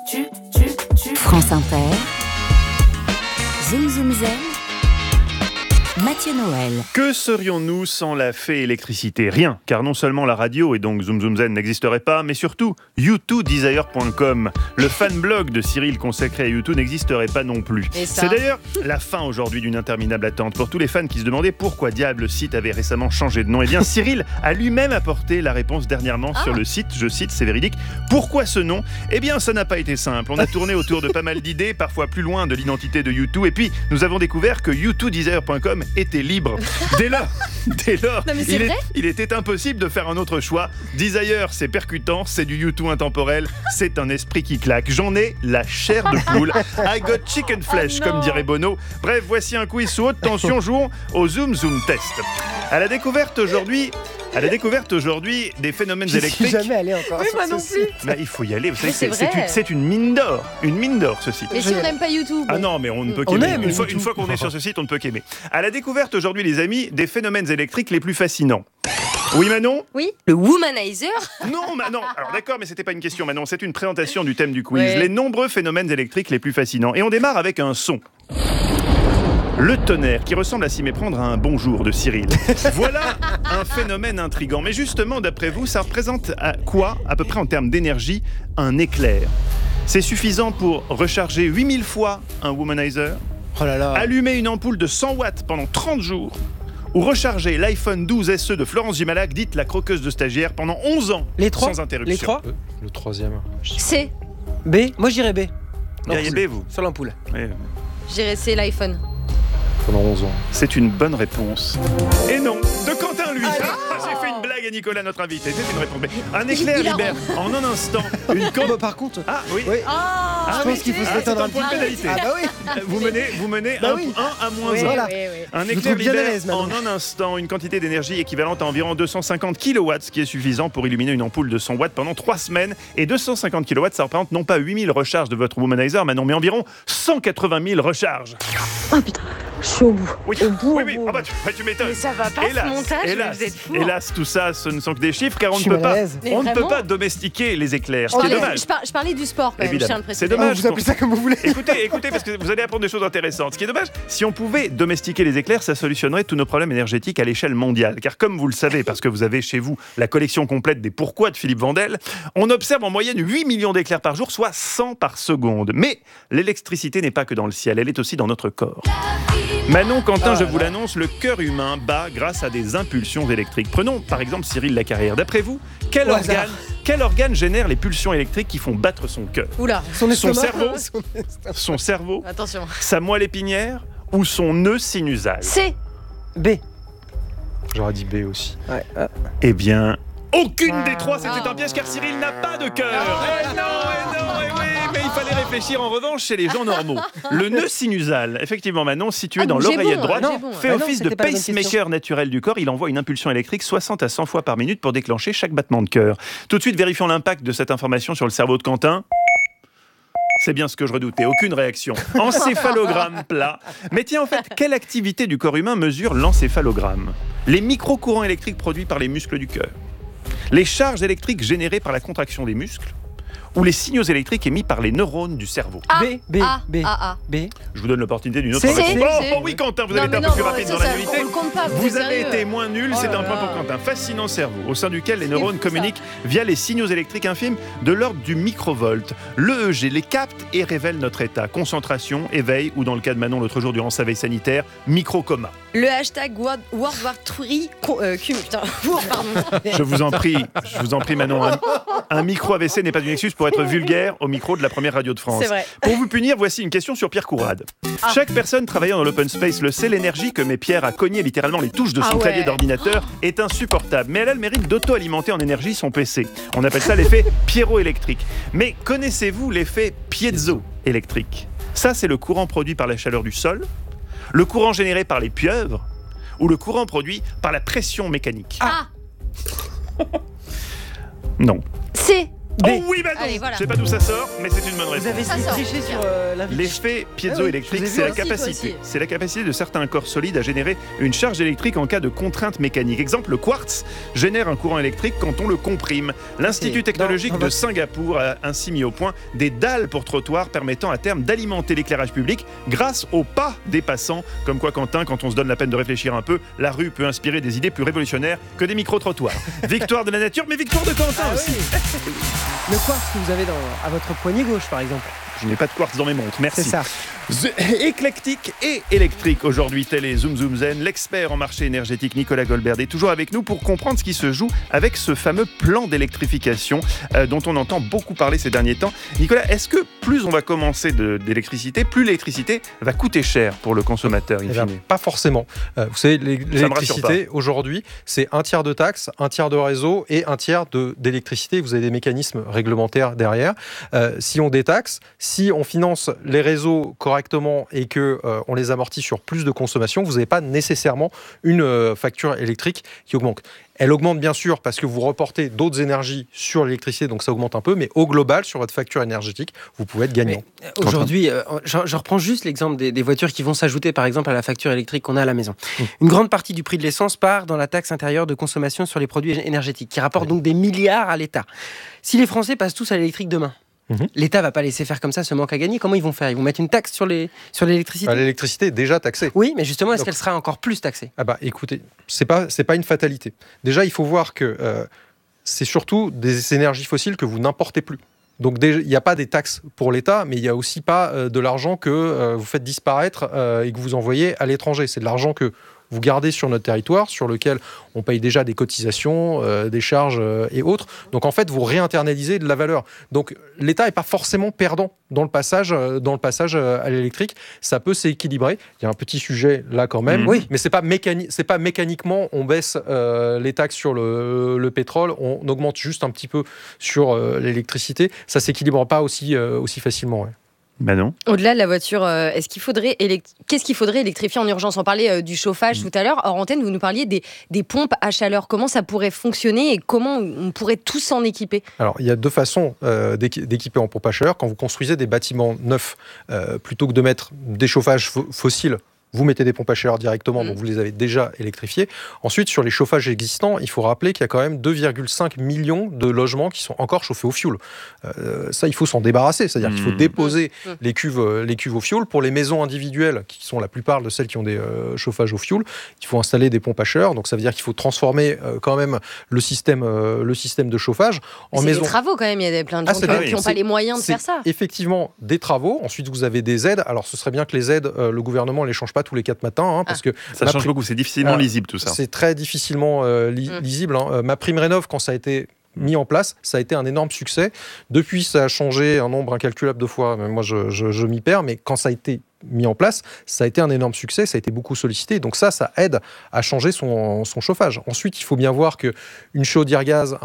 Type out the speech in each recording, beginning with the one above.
France Inter, Zoom Zoom Zen, Mathieu Noël. Que serions-nous sans la fée électricité ? Rien, car non seulement la radio et donc Zoom Zoom Zen n'existerait pas, mais surtout U2Desire.com, le fanblog de Cyril consacré à U2 n'existerait pas non plus. C'est d'ailleurs la fin aujourd'hui d'une interminable attente pour tous les fans qui se demandaient pourquoi diable le site avait récemment changé de nom. Eh bien Cyril a lui-même apporté la réponse dernièrement sur le site, je cite, c'est véridique. Pourquoi ce nom ? Eh bien ça n'a pas été simple. On a tourné autour de pas mal d'idées, parfois plus loin de l'identité de U2, et puis nous avons découvert que U2Desire.com était libre. Dès lors, non, il était impossible de faire un autre choix. Desire, c'est percutant, c'est du U2 intemporel, c'est un esprit qui claque. J'en ai la chair de poule. I got chicken flesh, comme dirait Bono. Bref, voici un quiz sous haute tension. Jouons au Zoom Zoom Test. À la découverte aujourd'hui des phénomènes électriques. Je suis jamais allé encore sur moi non ce site. Bah, il faut y aller. Vous savez, c'est c'est une mine d'or. Une mine d'or, ce site. Mais si on n'aime pas YouTube. Ah non, mais on ne peut qu'aimer. Une fois qu'on est sur ce site, on ne peut qu'aimer. À la découverte aujourd'hui, les amis, des phénomènes électriques les plus fascinants. Oui, Manon ? Oui, le womanizer. Non, Manon. Alors d'accord, mais c'était pas une question, Manon. C'est une présentation du thème du quiz. Ouais. Les nombreux phénomènes électriques les plus fascinants. Et on démarre avec un son. Le tonnerre, qui ressemble à s'y méprendre à un bonjour de Cyril. Voilà un phénomène intriguant. Mais justement, d'après vous, ça représente quoi, à peu près en termes d'énergie, un éclair ? C'est suffisant pour recharger 8000 fois un womanizer, Oh là là. allumer une ampoule de 100 watts pendant 30 jours, ou recharger l'iPhone 12 SE de Florence Jumalac, dite la croqueuse de stagiaire, pendant 11 ans, Les trois sans interruption. Les trois Le troisième. C. B. Moi j'irais B. Diriez B, vous ? Sur l'ampoule. Oui. J'irais C, l'iPhone. Pendant 11 ans. C'est une bonne réponse. Et non, de Quentin, lui. J'ai fait une blague à Nicolas, notre invité. C'est une réponse. Un éclair Il a libère en un instant une Bah, par contre, Ah oui. oui. Ah, je pense qu'il faut se c'est détendre un un point de petit peu. pénalité. Ah bah oui. Vous menez Bah 1 oui. à moins Oui, 1. Voilà. oui. Un Je vous éclair trouve bien à libère l'aise, en Manon. un instant une quantité d'énergie équivalente à environ 250 kW, ce qui est suffisant pour illuminer une ampoule de 100 watts pendant 3 semaines. Et 250 kW, ça représente non pas 8000 recharges de votre womanizer, mais environ 180 000 recharges. Oh putain, je suis au bout. Oui, Au bout, oui, au oui. bout. Ah bah, tu m'étonnes. Mais ça va pas ce montage, vous êtes fous. Hélas, tout ça, ce ne sont que des chiffres, car on Je ne suis peut mal à pas, l'aise. Mais on ne peut vraiment pas domestiquer les éclairs. Je Ce qui est parlais, dommage. je parlais du sport quand même, je tiens à le préciser. C'est dommage. Vous appelez ça comme vous voulez. Écoutez, parce que vous allez apprendre des choses intéressantes. Ce qui est dommage, si on pouvait domestiquer les éclairs, ça solutionnerait tous nos problèmes énergétiques à l'échelle mondiale. Car comme vous le savez, parce que vous avez chez vous la collection complète des pourquoi de Philippe Vandel, on observe en moyenne 8 millions d'éclairs par jour, soit 100 par seconde. Mais l'électricité n'est pas que dans le ciel, elle est aussi dans notre corps. Manon, Quentin, je vous l'annonce, le cœur humain bat grâce à des impulsions électriques. Prenons par exemple Cyril Lacarrière. D'après vous, quel organe génère les pulsions électriques qui font battre son cœur ? Oula, Son estomac. Son cerveau, attention. sa moelle épinière ou son nœud sinusal ? C. B. J'aurais dit B aussi. Ouais. Eh bien, aucune des trois, c'était un piège car Cyril n'a pas de cœur. Eh non, oui, mais il fallait réfléchir en revanche chez les gens normaux. Le nœud sinusal, effectivement Manon, situé dans donc j'ai l'oreillette bon, droite, j'ai bon. fait Ah non, office de c'était pas la bonne pacemaker naturel du corps. Il envoie une impulsion électrique 60 à 100 fois par minute pour déclencher chaque battement de cœur. Tout de suite, vérifions l'impact de cette information sur le cerveau de Quentin. C'est bien ce que je redoutais, aucune réaction. Encéphalogramme plat. Mais tiens, en fait, quelle activité du corps humain mesure l'encéphalogramme ? Les micro-courants électriques produits par les muscles du cœur, les charges électriques générées par la contraction des muscles, ou les signaux électriques émis par les neurones du cerveau. B. B. Je vous donne l'opportunité d'une autre C'est- réponse. c'est- Oh oui, Quentin, vous Non, avez été mais un peu plus non, rapide ça, dans ça, l'annualité. on le compte pas, Vous êtes avez sérieux. été moins nul, Oh c'est là un point là. pour Quentin. Fascinant cerveau, au sein duquel les neurones fou, ça. communiquent via les signaux électriques infimes de l'ordre du microvolt. L'EEG les capte et révèle notre état. Concentration, éveil, ou dans le cas de Manon l'autre jour durant sa veille sanitaire, microcoma. Le hashtag World War 3 putain, pardon. Je vous en prie, Manon. Un micro AVC n'est pas une excuse pour être vulgaire au micro de la première radio de France. C'est vrai. Pour vous punir, voici une question sur Pierre Courade. Chaque personne travaillant dans l'open space le sait, l'énergie que met Pierre à cogner littéralement les touches de son Ah ouais. clavier d'ordinateur est insupportable. Mais elle a le mérite d'auto-alimenter en énergie son PC. On appelle ça l'effet piéro-électrique. Mais connaissez-vous l'effet piezo-électrique ? Ça, c'est le courant produit par la chaleur du sol, le courant généré par les pieuvres ou le courant produit par la pression mécanique. Ah. Non. C. Oh oui, bah non. Allez, voilà. Je sais pas d'où ça sort, mais c'est une bonne Vous réponse. avez essayé de Ça sort. tricher sur l'invité. L'effet piézoélectrique, je vous ai c'est vu la aussi, toi capacité. aussi. C'est la capacité de certains corps solides à générer une charge électrique en cas de contrainte mécanique. Exemple, le quartz génère un courant électrique quand on le comprime. L'Institut Ok. technologique Non, de Singapour a ainsi mis au point des dalles pour trottoirs permettant à terme d'alimenter l'éclairage public grâce au pas des passants. Comme quoi, Quentin, quand on se donne la peine de réfléchir un peu, la rue peut inspirer des idées plus révolutionnaires que des micro-trottoirs. Victoire de la nature, mais victoire de Quentin Ah aussi. oui. Le quartz que vous avez à votre poignet gauche, par exemple. Je n'ai pas de quartz dans mes montres, merci. C'est ça. Éclectique et électrique. Aujourd'hui, tel est Zoom Zoom Zen, l'expert en marché énergétique Nicolas Goldberg est toujours avec nous pour comprendre ce qui se joue avec ce fameux plan d'électrification dont on entend beaucoup parler ces derniers temps. Nicolas, est-ce que plus on va commencer d'électricité, plus l'électricité va coûter cher pour le consommateur in Eh bien, fine? pas forcément. Vous savez, l'électricité, aujourd'hui, c'est un tiers de taxes, un tiers de réseau et un tiers d'électricité. Vous avez des mécanismes réglementaires derrière. Si on détaxe, si on finance les réseaux correctement et que on les amortit sur plus de consommation, vous n'avez pas nécessairement une facture électrique qui augmente. Elle augmente bien sûr parce que vous reportez d'autres énergies sur l'électricité, donc ça augmente un peu, mais au global, sur votre facture énergétique, vous pouvez être gagnant. Mais, aujourd'hui, je reprends juste l'exemple des voitures qui vont s'ajouter par exemple à la facture électrique qu'on a à la maison. Une grande partie du prix de l'essence part dans la taxe intérieure de consommation sur les produits énergétiques, qui rapporte donc des milliards à l'État. Si les Français passent tous à l'électrique demain, l'État va pas laisser faire comme ça ce manque à gagner. Comment ils vont faire? Ils vont mettre une taxe sur l'électricité? L'électricité est déjà taxée. Oui, mais justement, est-ce Donc, qu'elle sera encore plus taxée? Ah bah écoutez, c'est pas une fatalité. Déjà, il faut voir que c'est surtout des énergies fossiles que vous n'importez plus. Donc il n'y a pas des taxes pour l'État, mais il n'y a aussi pas de l'argent que vous faites disparaître et que vous envoyez à l'étranger. C'est de l'argent que vous gardez sur notre territoire, sur lequel on paye déjà des cotisations, des charges et autres. Donc en fait, vous réinternalisez de la valeur. Donc l'État n'est pas forcément perdant dans le passage à l'électrique. Ça peut s'équilibrer. Il y a un petit sujet là quand même, Oui. mais c'est pas mécaniquement on baisse les taxes sur le pétrole, on augmente juste un petit peu sur l'électricité. Ça s'équilibre pas aussi facilement. Ouais. Ben non. Au-delà de la voiture, qu'est-ce qu'il faudrait électrifier en urgence? On parlait du chauffage tout à l'heure. Hors antenne, vous nous parliez des pompes à chaleur. Comment ça pourrait fonctionner et comment on pourrait tous s'en équiper? Alors, il y a deux façons d'équiper en pompe à chaleur. Quand vous construisez des bâtiments neufs, plutôt que de mettre des chauffages fossiles, vous mettez des pompes à chaleur directement, donc vous les avez déjà électrifiés. Ensuite, sur les chauffages existants, il faut rappeler qu'il y a quand même 2,5 millions de logements qui sont encore chauffés au fioul. Ça, il faut s'en débarrasser, c'est-à-dire qu'il faut déposer les cuves au fioul. Pour les maisons individuelles, qui sont la plupart de celles qui ont des chauffages au fioul, il faut installer des pompes à chaleur. Donc ça veut dire qu'il faut transformer quand même le système de chauffage. C'est des travaux quand même, il y a plein de gens qui n'ont pas les moyens de faire ça. Effectivement, des travaux. Ensuite, vous avez des aides. Alors, ce serait bien que les aides, le gouvernement ne les change pas tous les 4 matins, parce que ça change beaucoup, c'est difficilement lisible tout ça. C'est très difficilement lisible. Ma prime rénov', quand ça a été mis en place, ça a été un énorme succès. Depuis, ça a changé un nombre incalculable de fois. Moi, je m'y perds, mais quand ça a été mis en place, ça a été un énorme succès, ça a été beaucoup sollicité. Donc ça aide à changer son chauffage. Ensuite, il faut bien voir qu'une chaudière gaz,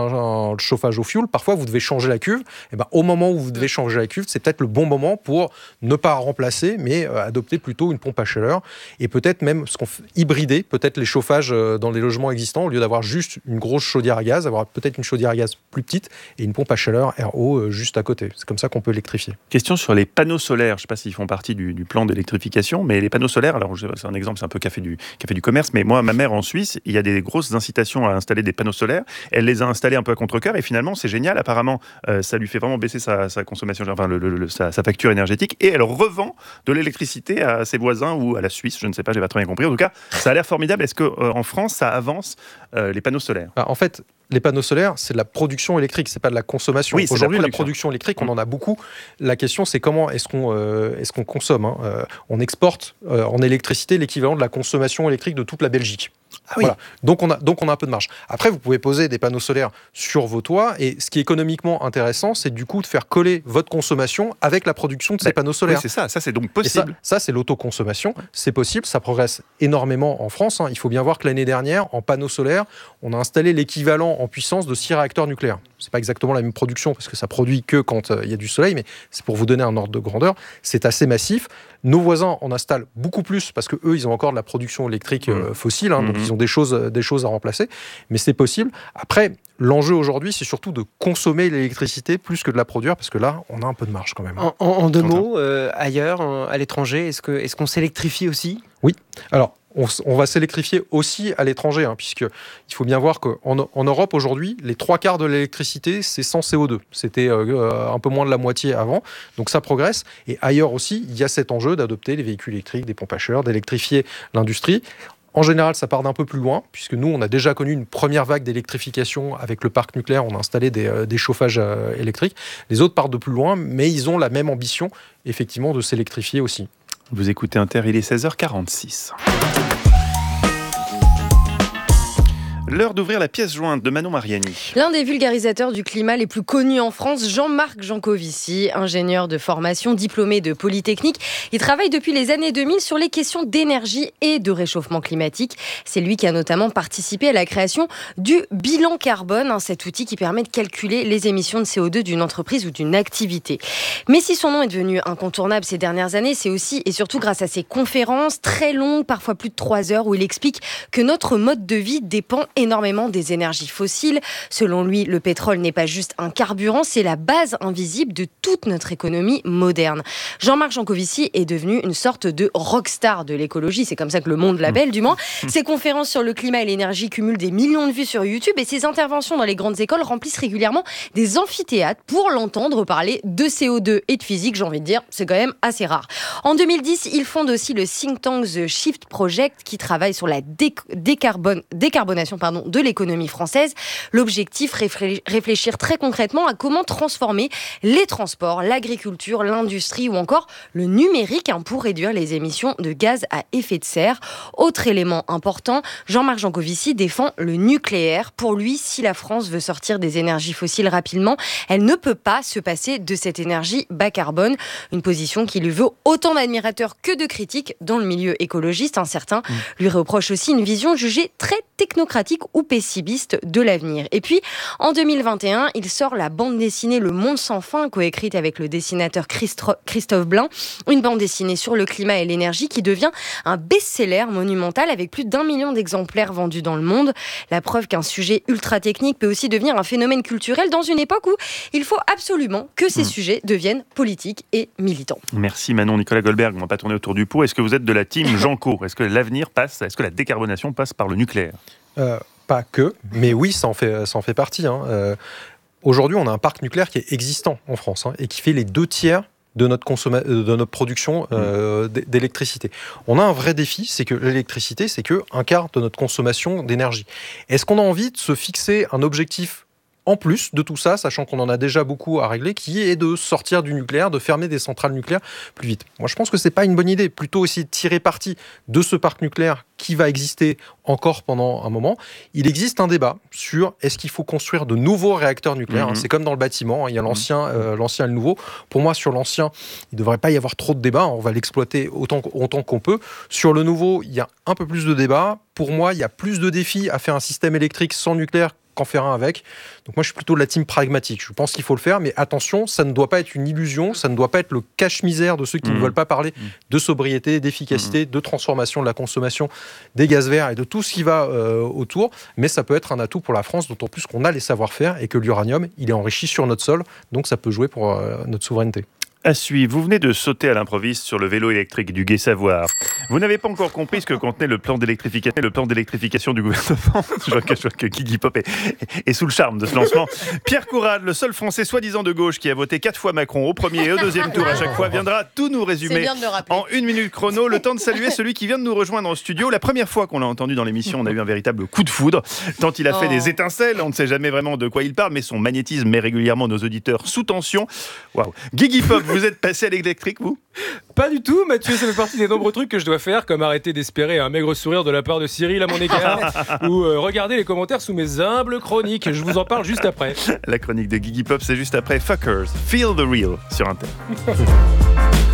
un chauffage au fioul, parfois vous devez changer la cuve. Et ben, au moment où vous devez changer la cuve, c'est peut-être le bon moment pour ne pas remplacer, mais adopter plutôt une pompe à chaleur. Et peut-être même hybrider peut-être les chauffages dans les logements existants, au lieu d'avoir juste une grosse chaudière à gaz, avoir peut-être une chaudière à gaz plus petite et une pompe à chaleur RO juste à côté. C'est comme ça qu'on peut électrifier. Question sur les panneaux solaires. Je ne sais pas s'ils font partie du plan d'électrification, mais les panneaux solaires, alors c'est un exemple, c'est un peu café du commerce, mais moi, ma mère en Suisse, il y a des grosses incitations à installer des panneaux solaires. Elle les a installés un peu à contre-cœur et finalement, c'est génial. Apparemment, ça lui fait vraiment baisser sa consommation, enfin sa facture énergétique, et elle revend de l'électricité à ses voisins ou à la Suisse, je ne sais pas, j'ai pas très bien compris. En tout cas, ça a l'air formidable. Est-ce qu'en France, ça avance les panneaux solaires? En fait, les panneaux solaires, c'est de la production électrique, c'est pas de la consommation. Oui, aujourd'hui, la production électrique, on en a beaucoup. La question, c'est comment est-ce qu'on consomme. On exporte en électricité l'équivalent de la consommation électrique de toute la Belgique. Ah oui. Voilà. Donc on a un peu de marge. Après, vous pouvez poser des panneaux solaires sur vos toits, et ce qui est économiquement intéressant, c'est du coup de faire coller votre consommation avec la production de ces panneaux solaires. Oui, c'est ça. Ça, c'est donc possible. Et ça, c'est l'autoconsommation. C'est possible, ça progresse énormément en France. Il faut bien voir que l'année dernière, en panneaux solaires, on a installé l'équivalent en puissance de 6 réacteurs nucléaires. C'est pas exactement la même production, parce que ça produit que quand il y a du soleil, mais c'est pour vous donner un ordre de grandeur. C'est assez massif. Nos voisins en installent beaucoup plus, parce qu'eux, ils ont encore de la production électrique fossile. Donc Donc ils ont des choses à remplacer, mais c'est possible. Après, l'enjeu aujourd'hui, c'est surtout de consommer l'électricité plus que de la produire, parce que là, on a un peu de marge quand même. En deux mots, ailleurs, à l'étranger, est-ce qu'on s'électrifie aussi ? Oui. Alors, on va s'électrifier aussi à l'étranger, puisqu'il faut bien voir qu'en Europe aujourd'hui, les 3/4 de l'électricité, c'est sans CO2. C'était un peu moins de la moitié avant, donc ça progresse. Et ailleurs aussi, il y a cet enjeu d'adopter les véhicules électriques, des pompes à chaleur, d'électrifier l'industrie. En général, ça part d'un peu plus loin, puisque nous, on a déjà connu une première vague d'électrification avec le parc nucléaire. On a installé des chauffages électriques. Les autres partent de plus loin, mais ils ont la même ambition, effectivement, de s'électrifier aussi. Vous écoutez Inter, il est 16h46. L'heure d'ouvrir la pièce jointe de Manon Mariani. L'un des vulgarisateurs du climat les plus connus en France, Jean-Marc Jancovici, ingénieur de formation, diplômé de Polytechnique. Il travaille depuis les années 2000 sur les questions d'énergie et de réchauffement climatique. C'est lui qui a notamment participé à la création du bilan carbone, cet outil qui permet de calculer les émissions de CO2 d'une entreprise ou d'une activité. Mais si son nom est devenu incontournable ces dernières années, c'est aussi et surtout grâce à ses conférences très longues, parfois plus de 3 heures, où il explique que notre mode de vie dépend énormément des énergies fossiles. Selon lui, le pétrole n'est pas juste un carburant, c'est la base invisible de toute notre économie moderne. Jean-Marc Jancovici est devenu une sorte de rockstar de l'écologie, c'est comme ça que le monde l'appelle du moins. Ses conférences sur le climat et l'énergie cumulent des millions de vues sur YouTube et ses interventions dans les grandes écoles remplissent régulièrement des amphithéâtres pour l'entendre parler de CO2 et de physique, j'ai envie de dire, c'est quand même assez rare. En 2010, il fonde aussi le think tank The Shift Project qui travaille sur la décarbonation de l'économie française. L'objectif, réfléchir très concrètement à comment transformer les transports, l'agriculture, l'industrie ou encore le numérique pour réduire les émissions de gaz à effet de serre. Autre élément important, Jean-Marc Jancovici défend le nucléaire. Pour lui, si la France veut sortir des énergies fossiles rapidement, elle ne peut pas se passer de cette énergie bas carbone. Une position qui lui vaut autant d'admirateurs que de critiques dans le milieu écologiste. Certains lui reprochent aussi une vision jugée très technocratique ou pessimiste de l'avenir. Et puis, en 2021, il sort la bande dessinée Le Monde sans fin, coécrite avec le dessinateur Christophe Blain, une bande dessinée sur le climat et l'énergie qui devient un best-seller monumental avec plus d'1 million d'exemplaires vendus dans le monde. La preuve qu'un sujet ultra technique peut aussi devenir un phénomène culturel dans une époque où il faut absolument que ces sujets deviennent politiques et militants. Merci Manon. Nicolas Goldberg, on ne va pas tourner autour du pot. Est-ce que vous êtes de la team Janco ? Est-ce que l'avenir passe, est-ce que la décarbonation passe par le nucléaire ? Pas que, mais oui, ça en fait partie. Aujourd'hui, on a un parc nucléaire qui est existant en France et qui fait les 2/3 de notre production d'électricité. On a un vrai défi, c'est que l'électricité, c'est que 1/4 de notre consommation d'énergie. Est-ce qu'on a envie de se fixer un objectif en plus de tout ça, sachant qu'on en a déjà beaucoup à régler, qui est de sortir du nucléaire, de fermer des centrales nucléaires plus vite. Moi, je pense que c'est pas une bonne idée. Plutôt essayer de tirer parti de ce parc nucléaire qui va exister encore pendant un moment. Il existe un débat sur est-ce qu'il faut construire de nouveaux réacteurs nucléaires. C'est comme dans le bâtiment, il y a l'ancien et le nouveau. Pour moi, sur l'ancien, il ne devrait pas y avoir trop de débat. On va l'exploiter autant qu'on peut. Sur le nouveau, il y a un peu plus de débat. Pour moi, il y a plus de défis à faire un système électrique sans nucléaire qu'en faire un avec. Donc moi, je suis plutôt de la team pragmatique. Je pense qu'il faut le faire, mais attention, ça ne doit pas être une illusion, ça ne doit pas être le cache-misère de ceux qui ne veulent pas parler de sobriété, d'efficacité, de transformation de la consommation des gaz verts et de tout ce qui va autour. Mais ça peut être un atout pour la France, d'autant plus qu'on a les savoir-faire et que l'uranium, il est enrichi sur notre sol, donc ça peut jouer pour notre souveraineté. À suivre, vous venez de sauter à l'improviste sur le vélo électrique du Gai Savoir. Vous n'avez pas encore compris ce que contenait le plan d'électrification du gouvernement. Je vois que Guigui Pop est sous le charme de ce lancement. Pierre Courade, le seul Français soi-disant de gauche qui a voté 4 fois Macron au premier et au deuxième tour à chaque fois, viendra tout nous résumer en 1 minute chrono. Le temps de saluer celui qui vient de nous rejoindre en studio. La première fois qu'on l'a entendu dans l'émission, on a eu un véritable coup de foudre. Tant il a fait des étincelles, on ne sait jamais vraiment de quoi il parle, mais son magnétisme met régulièrement nos auditeurs sous tension. Waouh. Guigui Pop, vous êtes passé à l'électrique, vous ? Pas du tout, Mathieu, ça fait partie des nombreux trucs que je dois faire, comme arrêter d'espérer un maigre sourire de la part de Cyril à mon égard, ou regarder les commentaires sous mes humbles chroniques. Je vous en parle juste après. La chronique de Guigui Pop, c'est juste après Fuckers, Feel the Real sur Inter.